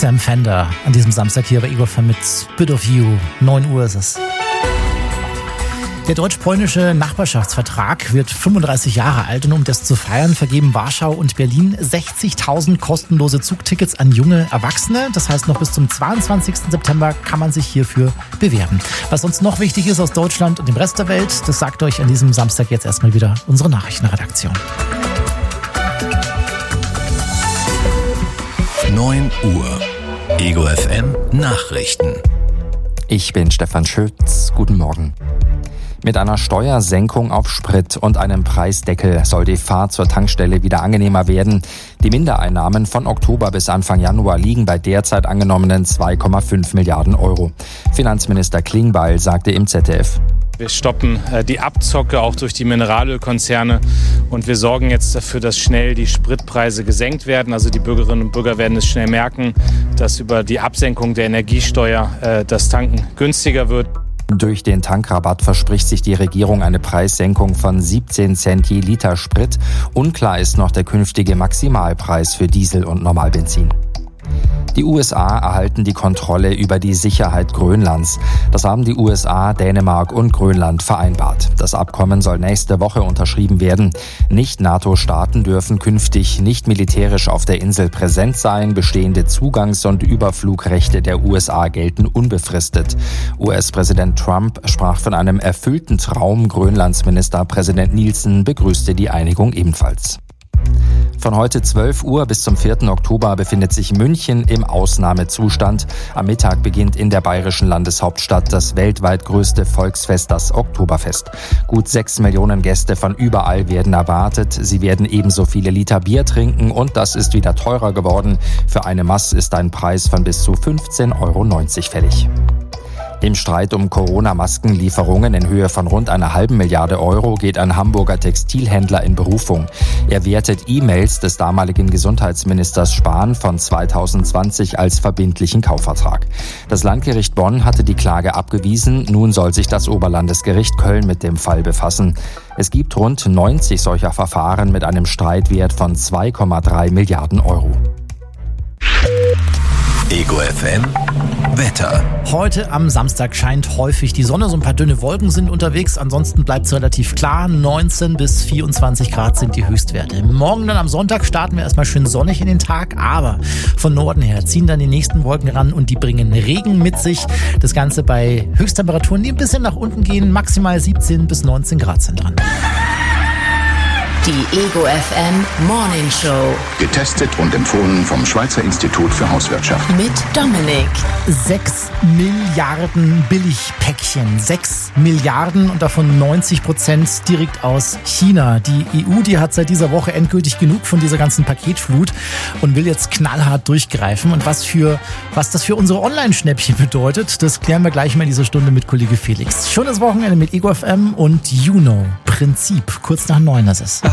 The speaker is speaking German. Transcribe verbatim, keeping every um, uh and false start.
Sam Fender an diesem Samstag hier bei Ego F M mit Bit of You. neun Uhr ist es. Der deutsch-polnische Nachbarschaftsvertrag wird fünfunddreißig Jahre alt und um das zu feiern, vergeben Warschau und Berlin sechzigtausend kostenlose Zugtickets an junge Erwachsene. Das heißt, noch bis zum zweiundzwanzigsten September kann man sich hierfür bewerben. Was sonst noch wichtig ist aus Deutschland und dem Rest der Welt, das sagt euch an diesem Samstag jetzt erstmal wieder unsere Nachrichtenredaktion. neun Uhr. Ego F M Nachrichten. Ich bin Stefan Schütz. Guten Morgen. Mit einer Steuersenkung auf Sprit und einem Preisdeckel soll die Fahrt zur Tankstelle wieder angenehmer werden. Die Mindereinnahmen von Oktober bis Anfang Januar liegen bei derzeit angenommenen zwei Komma fünf Milliarden Euro. Finanzminister Klingbeil sagte im Z D F. Wir stoppen die Abzocke auch durch die Mineralölkonzerne und wir sorgen jetzt dafür, dass schnell die Spritpreise gesenkt werden. Also die Bürgerinnen und Bürger werden es schnell merken, dass über die Absenkung der Energiesteuer äh, das Tanken günstiger wird. Durch den Tankrabatt verspricht sich die Regierung eine Preissenkung von siebzehn Cent je Liter Sprit. Unklar ist noch der künftige Maximalpreis für Diesel und Normalbenzin. Die U S A erhalten die Kontrolle über die Sicherheit Grönlands. Das haben die U S A, Dänemark und Grönland vereinbart. Das Abkommen soll nächste Woche unterschrieben werden. Nicht-NATO-Staaten dürfen künftig nicht militärisch auf der Insel präsent sein. Bestehende Zugangs- und Überflugrechte der U S A gelten unbefristet. U S-Präsident Trump sprach von einem erfüllten Traum. Grönlands Ministerpräsident Nielsen begrüßte die Einigung ebenfalls. Von heute zwölf Uhr bis zum vierten Oktober befindet sich München im Ausnahmezustand. Am Mittag beginnt in der bayerischen Landeshauptstadt das weltweit größte Volksfest, das Oktoberfest. Gut sechs Millionen Gäste von überall werden erwartet. Sie werden ebenso viele Liter Bier trinken und das ist wieder teurer geworden. Für eine Maß ist ein Preis von bis zu fünfzehn Euro neunzig fällig. Im Streit um Corona-Maskenlieferungen in Höhe von rund einer halben Milliarde Euro geht ein Hamburger Textilhändler in Berufung. Er wertet E-Mails des damaligen Gesundheitsministers Spahn von zweitausendzwanzig als verbindlichen Kaufvertrag. Das Landgericht Bonn hatte die Klage abgewiesen. Nun soll sich das Oberlandesgericht Köln mit dem Fall befassen. Es gibt rund neunzig solcher Verfahren mit einem Streitwert von zwei Komma drei Milliarden Euro. Ego F M Wetter. Heute am Samstag scheint häufig die Sonne, so ein paar dünne Wolken sind unterwegs, ansonsten bleibt es relativ klar, neunzehn bis vierundzwanzig Grad sind die Höchstwerte. Morgen dann am Sonntag starten wir erstmal schön sonnig in den Tag, aber von Norden her ziehen dann die nächsten Wolken ran und die bringen Regen mit sich. Das Ganze bei Höchsttemperaturen, die ein bisschen nach unten gehen, maximal siebzehn bis neunzehn Grad sind dran. Die Ego F M Morning Show. Getestet und empfohlen vom Schweizer Institut für Hauswirtschaft. Mit Dominik. Sechs Milliarden Billigpäckchen. Sechs Milliarden und davon neunzig Prozent direkt aus China. Die E U, die hat seit dieser Woche endgültig genug von dieser ganzen Paketflut und will jetzt knallhart durchgreifen. Und was für, was das für unsere Online-Schnäppchen bedeutet, das klären wir gleich mal in dieser Stunde mit Kollege Felix. Schönes Wochenende mit Ego F M und You Know. Prinzip. Kurz nach neun ist es.